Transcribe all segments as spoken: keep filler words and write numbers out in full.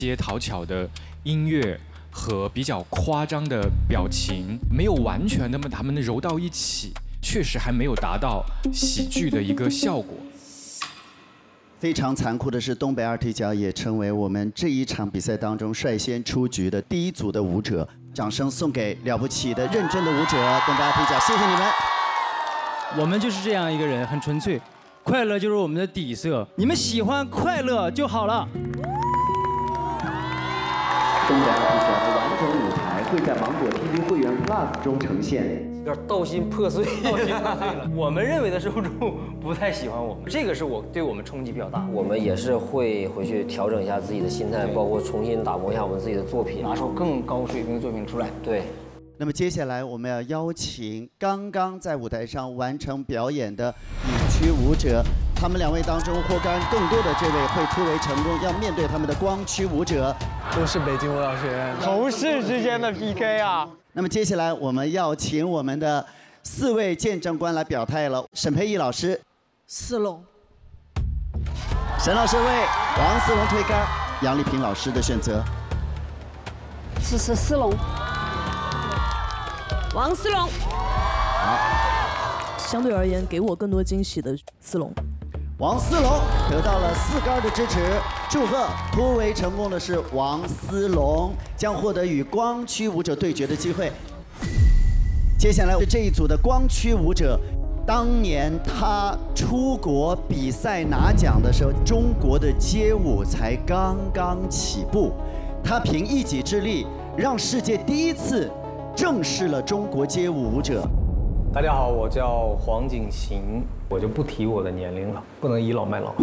一些讨巧的音乐和比较夸张的表情，没有完全的把它们揉到一起，确实还没有达到喜剧的一个效果。 非常残酷的是，东北二踢脚也成为我们这一场比赛当中率先出局的第一组的舞者。掌声送给了不起的、认真的舞者东北二踢脚，谢谢你们。 我们就是这样一个人，很纯粹，快乐就是我们的底色，你们喜欢快乐就好了。 东北二踢脚的完整舞台会在芒果 T V 会员 Plus 中呈现。 有点道心破碎，道心破碎了。我们认为的受众不太喜欢我们，这个是我对我们冲击比较大。 我们也是会回去调整一下自己的心态，包括重新打磨一下我们自己的作品， 拿出更高水平的作品出来。 对。 那么接下来我们要邀请刚刚在舞台上完成表演的女区舞者，他们两位当中或干更多的这位会突围成功，要面对他们的光区舞者， 都是北京舞蹈学院同事之间的 P K 啊。 那么接下来我们要请我们的四位见证官来表态了。沈培艺老师， 思龙； 沈老师为王思龙推杆；杨丽萍老师的选择是是思龙，王思龙。 好， 相对而言给我更多惊喜的思龙。 王思龙得到了四杆的支持，祝贺！突围成功的是王思龙，将获得与光区舞者对决的机会。接下来这一组的光区舞者，当年他出国比赛拿奖的时候，中国的街舞才刚刚起步，他凭一己之力，让世界第一次正视了中国街舞舞者。 大家好，我叫黄景行，我就不提我的年龄了，不能倚老卖老。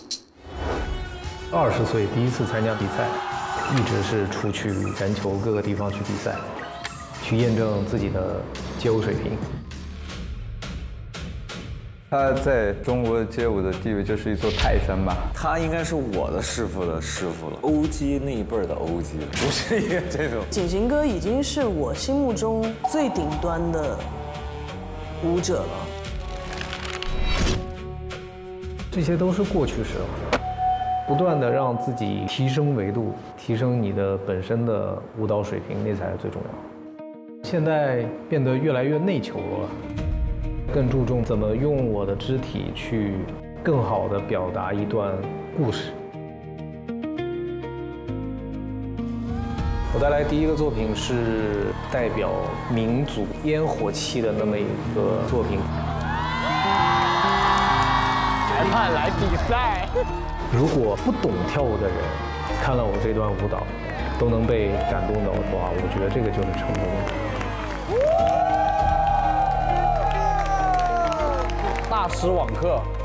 二十岁第一次参加比赛，一直是出去全球各个地方去比赛，去验证自己的街舞水平。 他在中国街舞的地位就是一座泰山吧。 他应该是我的师傅的师傅了，欧基那一辈儿的欧基，不是一个这种。 景行哥已经是我心目中最顶端的舞者了。 这些都是过去式了，不断的让自己提升维度，提升你的本身的舞蹈水平，那才是最重要的。现在变得越来越内求了，更注重怎么用我的肢体去更好的表达一段故事。我带来第一个作品是代表民族烟火气的那么一个作品。 裁判来比赛。 如果不懂跳舞的人看了我这段舞蹈，都能被感动到的话，我觉得这个就是成功。 大师网课。